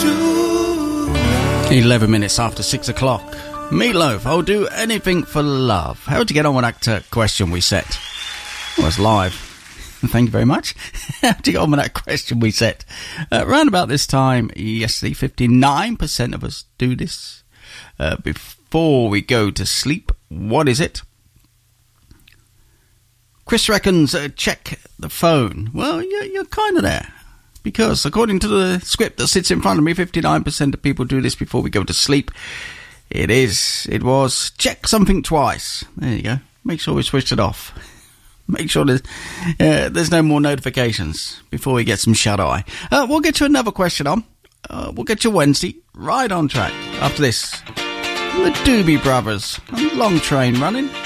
11 minutes after 6 o'clock. Meatloaf, I'll do anything for love. How'd you get on with that question we set? Well, it's live. Thank you very much. How'd you get on with that question we set? Around about this time yesterday, 59% of us do this before we go to sleep. What is it? Chris reckons check the phone. Well, you're kind of there. Because according to the script that sits in front of me, 59% of people do this before we go to sleep. It was check something twice. There you go. Make sure we switched it off. Make sure there's no more notifications before we get some shut-eye. We'll get you another question on. We'll get you Wednesday right on track. After this, the Doobie Brothers. A long train running.